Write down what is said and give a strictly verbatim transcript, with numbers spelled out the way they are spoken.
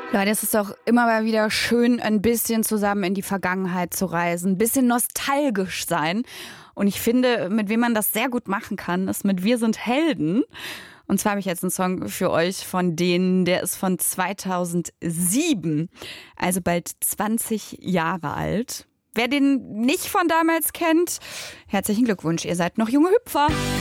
Leute, es ist doch immer mal wieder schön, ein bisschen zusammen in die Vergangenheit zu reisen, ein bisschen nostalgisch sein. Und ich finde, mit wem man das sehr gut machen kann, ist mit Wir sind Helden. Und zwar habe ich jetzt einen Song für euch von denen, der ist von zweitausendsieben, also bald zwanzig Jahre alt. Wer den nicht von damals kennt, herzlichen Glückwunsch, ihr seid noch junge Hüpfer.